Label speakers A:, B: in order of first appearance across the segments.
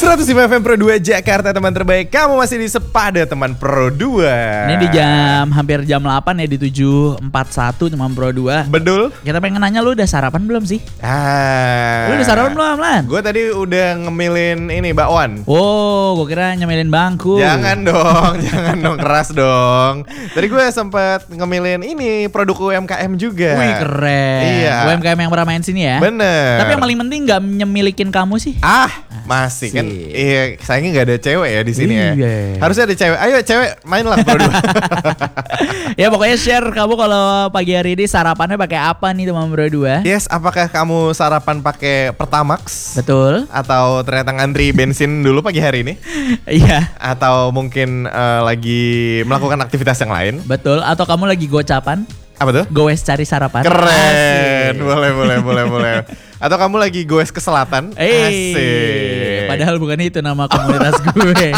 A: 105 FM Pro 2 Jakarta, teman terbaik. Kamu masih di Sepada Teman Pro 2.
B: Ini di hampir jam 8 ya, di 7.41 teman Pro 2.
A: Betul.
B: Kita pengen nanya, lu udah sarapan belum sih? Lu udah sarapan belum, Lan?
A: Gue tadi udah ngemilin ini bakwan.
B: Oh, gue kira nyemilin bangku.
A: Jangan dong, jangan dong, keras dong. Tadi gue sempat ngemilin ini produk UMKM juga.
B: Wih, keren.
A: Iya.
B: UMKM yang pernah main sini ya.
A: Bener.
B: Tapi yang paling penting nggak nyemilikin kamu sih.
A: Masih kan. Iya, sayangnya nggak ada cewek ya di sini ya.
B: Iya.
A: Harusnya ada cewek. Ayo cewek, mainlah Pro 2.
B: Ya pokoknya share kamu kalau pagi hari ini sarapannya pakai apa nih teman Pro 2?
A: Yes, apakah kamu sarapan pakai Pertamax?
B: Betul.
A: Atau ternyata ngantri bensin dulu pagi hari ini?
B: Iya.
A: Atau mungkin lagi melakukan aktivitas yang lain?
B: Betul. Atau kamu lagi gocapan?
A: Apa tuh?
B: Goes cari sarapan.
A: Keren. Boleh. Atau kamu lagi goes ke selatan? Asik.
B: Padahal bukan itu nama komunitas gue.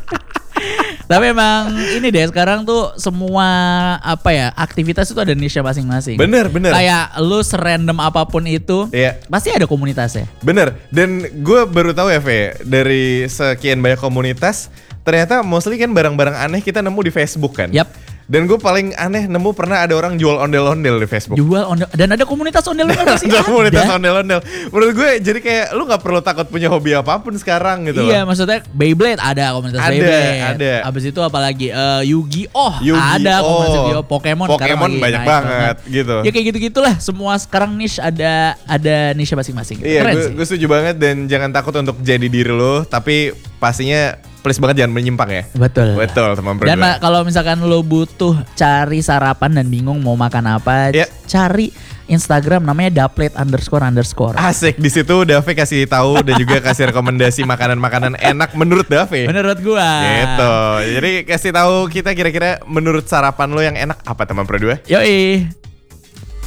B: Tapi emang ini deh, sekarang tuh semua aktivitas itu ada niche masing-masing.
A: Bener.
B: Kayak lu serandom apapun itu,
A: Iya.
B: pasti ada komunitasnya.
A: Bener. Dan gue baru tahu ya, Ve, dari sekian banyak komunitas, ternyata mostly kan barang-barang aneh kita nemu di Facebook kan.
B: Yap.
A: Dan gue paling aneh nemu pernah ada orang jual ondel-ondel di Facebook.
B: Jual ondel, dan ada komunitas ondel-ondel sih.
A: Ada komunitas ondel-ondel. Menurut gue jadi kayak lu gak perlu takut punya hobi apapun sekarang gitu.
B: Iya, maksudnya Beyblade ada komunitas Beyblade.
A: Ada.
B: Abis itu apalagi Yu-Gi-Oh ada komunitas Yu-Gi-Oh. Pokemon
A: banyak banget gitu.
B: Ya kayak gitu-gitulah. Semua sekarang niche ada niche masing-masing.
A: Iya, gue setuju banget. Dan jangan takut untuk jadi diri lo, tapi pastinya please banget jangan menyimpang ya.
B: Betul
A: teman berdua.
B: Dan kalau misalkan lo butuh cari sarapan dan bingung mau makan apa, cari Instagram namanya ___.
A: Asik, di situ Dave kasih tahu dan juga kasih rekomendasi makanan-makanan enak menurut Dave.
B: Menurut gua.
A: Gitu. Jadi kasih tahu kita kira-kira menurut sarapan lo yang enak apa teman berdua?
B: Yoi.